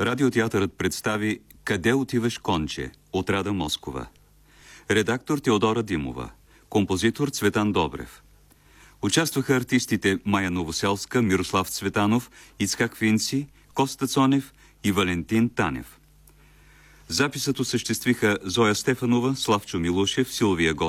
Радиотеатърът представи "Къде отиваш, конче" от Рада Москова. Редактор Теодора Димова. Композитор Цветан Добрев. Участваха артистите Майя Новоселска, Мирослав Цветанов, Ицхак Финци, Коста Цонев и Валентин Танев. Записът осъществиха Зоя Стефанова, Славчо Милушев, Силвия Гол.